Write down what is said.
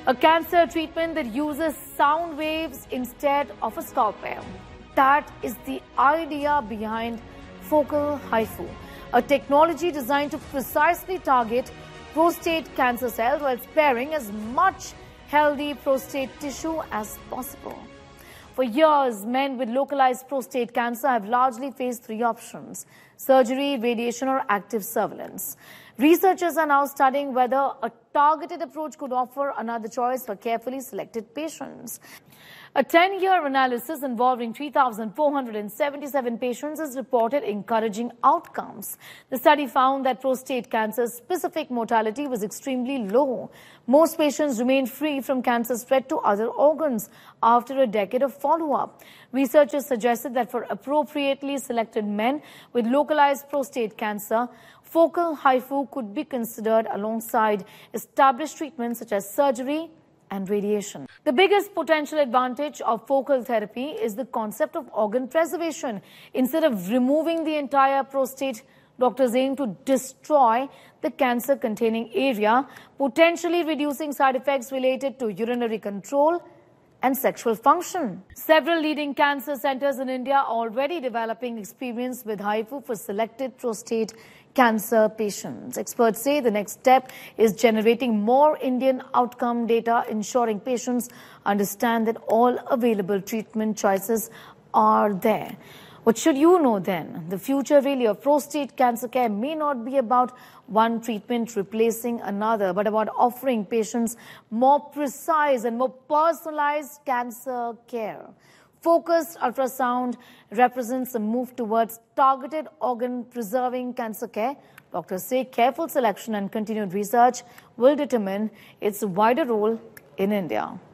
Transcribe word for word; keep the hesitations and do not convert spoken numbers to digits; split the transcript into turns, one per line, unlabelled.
a cancer treatment that uses sound waves instead of a scalpel. That is the idea behind Focal HIFU, a technology designed to precisely target prostate cancer cells while sparing as much healthy prostate tissue as possible. For years, men with localized prostate cancer have largely faced three options: surgery, radiation, or active surveillance. Researchers are now studying whether a targeted approach could offer another choice for carefully selected patients. A ten-year analysis involving three thousand four hundred seventy-seven patients has reported encouraging outcomes. The study found that prostate cancer-specific mortality was extremely low. Most patients remained free from cancer spread to other organs after a decade of follow-up. Researchers suggested that for appropriately selected men with localized prostate cancer, Focal HIFU could be considered alongside established treatments such as surgery and radiation. The biggest potential advantage of focal therapy is the concept of organ preservation. Instead of removing the entire prostate, doctors aim to destroy the cancer-containing area, potentially reducing side effects related to urinary control and sexual function. Several leading cancer centers in India are already developing experience with HIFU for selected prostate cancer patients. Experts say the next step is generating more Indian outcome data, ensuring patients understand that all available treatment choices are there. What should you know then? The future really of prostate cancer care may not be about one treatment replacing another, but about offering patients more precise and more personalized cancer care. Focused ultrasound represents a move towards targeted organ-preserving cancer care. Doctors say careful selection and continued research will determine its wider role in India.